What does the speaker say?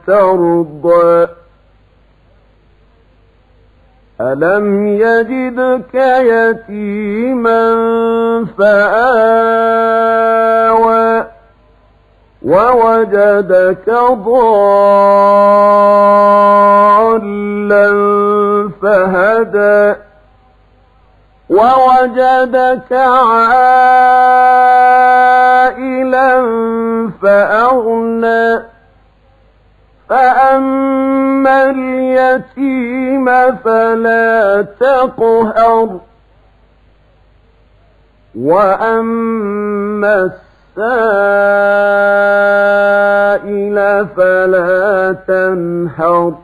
ترضى ألم يجدك يتيما فآوى ووجدك ضالا فهدى ووجدك عائلا فأغنى فأما اليتيم فلا تقهر وأما السائل فلا تنهر